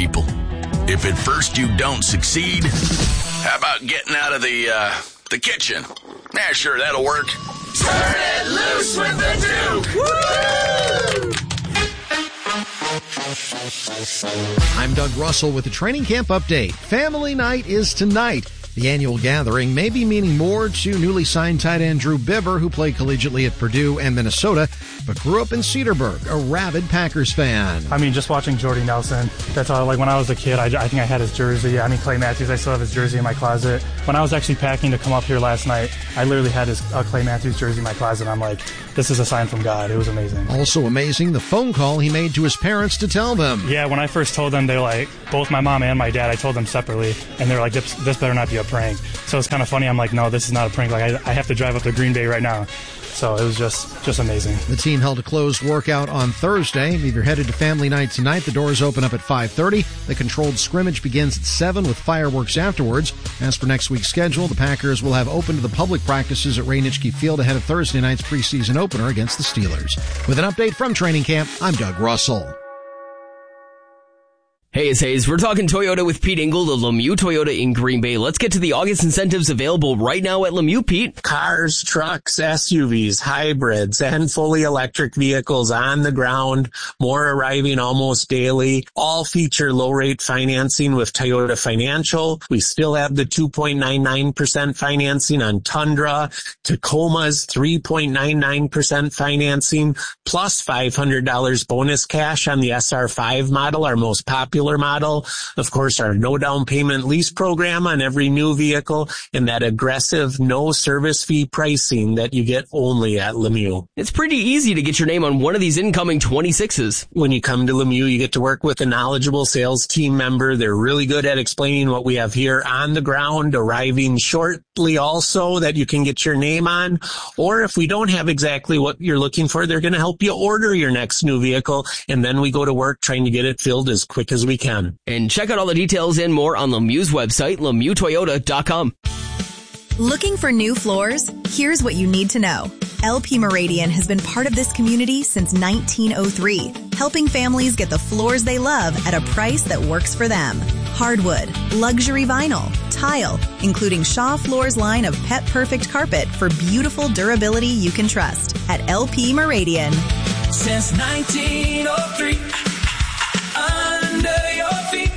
people. If at first you don't succeed, how about getting out of the kitchen? Yeah, sure, that'll work. Turn it loose with the Duke! Woo! I'm Doug Russell with the Training Camp Update. Family Night is tonight. The annual gathering may be meaning more to newly signed tight end Drew Biver, who played collegiately at Purdue and Minnesota, but grew up in Cedarburg, a rabid Packers fan. I mean, just watching Jordy Nelson, that's all. Like, when I was a kid, I think I had his jersey. I mean, Clay Matthews, I still have his jersey in my closet. When I was actually packing to come up here last night, I literally had his Clay Matthews jersey in my closet. I'm like, this is a sign from God. It was amazing. Also amazing, the phone call he made to his parents to tell them. Yeah, when I first told them, they were like, both my mom and my dad, I told them separately, and they were like, this better not be a prank. So it's kind of funny. I'm like, no, this is not a prank. Like, I have to drive up to Green Bay right now. So it was just amazing. The team held a closed workout on Thursday. If you're headed to Family Night tonight, the doors open up at 5:30. The controlled scrimmage begins at 7 with fireworks afterwards. As for next week's schedule, the Packers will have open to the public practices at Ray Nitschke Field ahead of Thursday night's preseason opener against the Steelers. With an update from training camp, I'm Doug Russell. Hey, it's Hayes. We're talking Toyota with Pete Engel, the Lemieux Toyota in Green Bay. Let's get to the August incentives available right now at Lemieux, Pete. Cars, trucks, SUVs, hybrids, and fully electric vehicles on the ground. More arriving almost daily. All feature low-rate financing with Toyota Financial. We still have the 2.99% financing on Tundra. Tacoma's 3.99% financing, plus $500 bonus cash on the SR5 model, our most popular model. Of course, our no down payment lease program on every new vehicle, and that aggressive no service fee pricing that you get only at Lemieux. It's pretty easy to get your name on one of these incoming 26s. When you come to Lemieux, you get to work with a knowledgeable sales team member. They're really good at explaining what we have here on the ground, arriving shortly also that you can get your name on. Or if we don't have exactly what you're looking for, they're going to help you order your next new vehicle, and then we go to work trying to get it filled as quick as we can. And check out all the details and more on Lemieux's website, LemieuxToyota.com. Looking for new floors? Here's what you need to know. LP Meridian has been part of this community since 1903, helping families get the floors they love at a price that works for them. Hardwood, luxury vinyl, tile, including Shaw Floors line of Pet Perfect carpet for beautiful durability you can trust at LP Meridian. Since 1903, under your feet,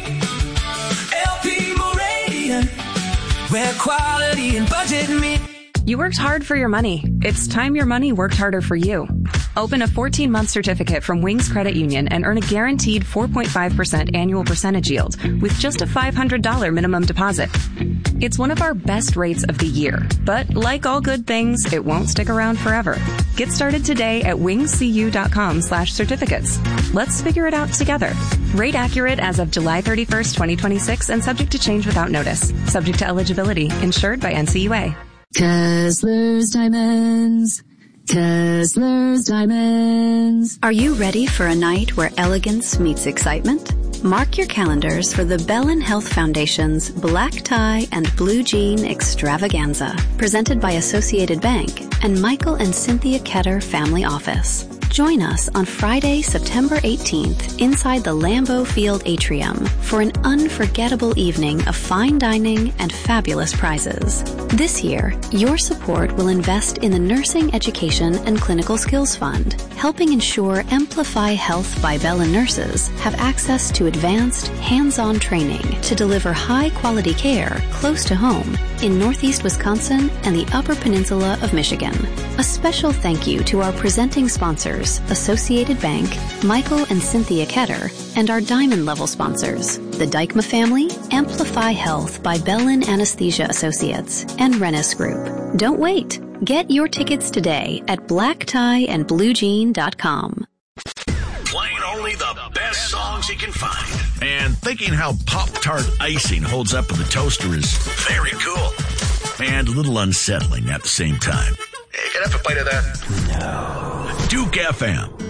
LP Meridian, where quality and budget meet. You worked hard for your money. It's time your money worked harder for you. Open a 14-month certificate from Wings Credit Union and earn a guaranteed 4.5% annual percentage yield with just a $500 minimum deposit. It's one of our best rates of the year, but like all good things, it won't stick around forever. Get started today at wingscu.com/certificates. Let's figure it out together. Rate accurate as of July 31st, 2026 and subject to change without notice. Subject to eligibility. Insured by NCUA. Kessler's Diamonds. Kessler's Diamonds. Are you ready for a night where elegance meets excitement? Mark your calendars for the Bellin Health Foundation's Black Tie and Blue Jean Extravaganza, presented by Associated Bank and Michael and Cynthia Ketter Family Office. Join us on Friday, September 18th, inside the Lambeau Field Atrium for an unforgettable evening of fine dining and fabulous prizes. This year, your support will invest in the Nursing Education and Clinical Skills Fund, helping ensure Amplify Health by Bellin nurses have access to advanced, hands-on training to deliver high-quality care close to home in Northeast Wisconsin and the Upper Peninsula of Michigan. A special thank you to our presenting sponsors, Associated Bank, Michael and Cynthia Ketter, and our Diamond Level sponsors, the Dykma Family, Amplify Health by Bellin Anesthesia Associates, and Rennis Group. Don't wait. Get your tickets today at blacktieandbluejean.com. Playing only the best songs you can find. And thinking how Pop-Tart icing holds up in the toaster is very cool. And a little unsettling at the same time. Hey, can I have a bite of that? No. Duke FM.